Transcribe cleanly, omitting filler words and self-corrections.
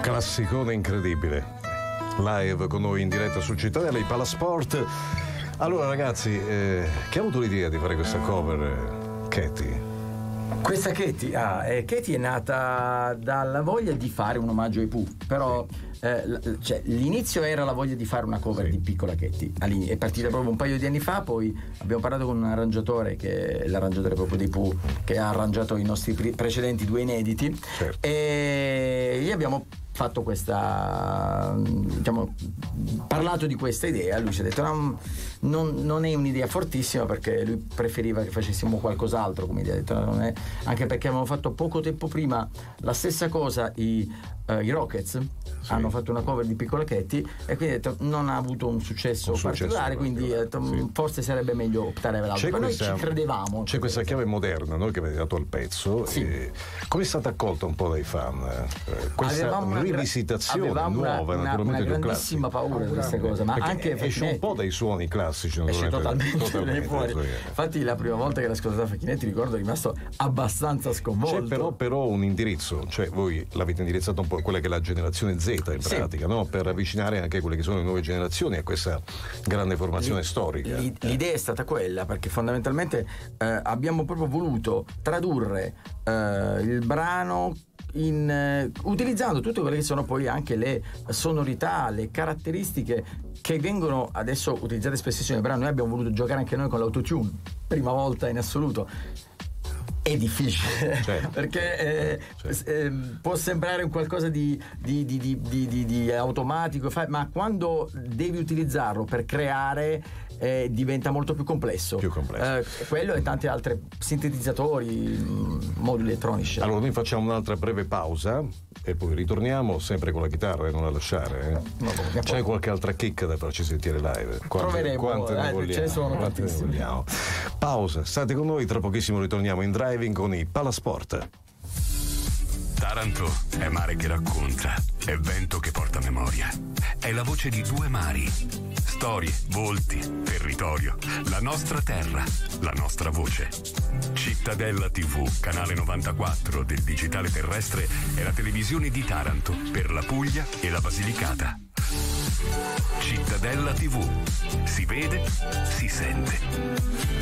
Classicone incredibile. Live con noi in diretta su Cittadella, i Palasport. Allora ragazzi, chi ha avuto l'idea di fare questa cover, Katy? Questa Katy è nata dalla voglia di fare un omaggio ai Pooh, però l'inizio era la voglia di fare una cover di Piccola Katy. È partita proprio un paio di anni fa, poi abbiamo parlato con un arrangiatore, che è l'arrangiatore proprio dei Pooh, che ha arrangiato i nostri precedenti due inediti, certo. E gli abbiamo fatto questa, diciamo, parlato di questa idea. Lui ci ha detto non è un'idea fortissima, perché lui preferiva che facessimo qualcos'altro come idea. Ha detto, non è, anche perché avevamo fatto poco tempo prima la stessa cosa i Rockets, sì. Hanno fatto una cover di Piccola Katy e quindi ha detto non ha avuto un successo particolare, quindi ha detto, sì. Forse sarebbe meglio optare per l'altro. Noi ci credevamo. C'è questa chiave moderna, no, che avete dato al pezzo, sì. Come è stata accolta un po' dai fan? Questa rivisitazione nuova, naturalmente, una grandissima paura di questa cosa, ma anche esce un po' dai suoni classici, esce totalmente fuori. Infatti la prima volta che l'ho ascoltata Facchinetti, ricordo, è rimasto abbastanza sconvolto. C'è però un indirizzo, cioè voi l'avete indirizzato un po' a quella che è la generazione Z in pratica, no? Per avvicinare anche quelle che sono le nuove generazioni a quessa grande formazione storica. L'idea è stata quella, perché fondamentalmente abbiamo proprio voluto tradurre il brano utilizzando tutte quelle che sono poi anche le sonorità, le caratteristiche che vengono adesso utilizzate spessissimo nel brano. Noi abbiamo voluto giocare anche noi con l'autotune, prima volta in assoluto. È difficile, certo. Perché può sembrare un qualcosa di automatico, ma quando devi utilizzarlo per creare diventa molto più complesso. Quello e tanti altri sintetizzatori, moduli elettronici. Allora noi facciamo un'altra breve pausa e poi ritorniamo sempre con la chitarra, e non la lasciare. C'è qualche altra chicca da farci sentire live? Proveremo, quante ne vogliamo? Ce ne sono tantissime. Pausa, state con noi, tra pochissimo ritorniamo in driving con i Palasport. Taranto è mare che racconta, è vento che porta memoria, è la voce di due mari, storie, volti, territorio, la nostra terra, la nostra voce. Cittadella TV, canale 94 del digitale terrestre, è la televisione di Taranto per la Puglia e la Basilicata. Cittadella TV, si vede, si sente.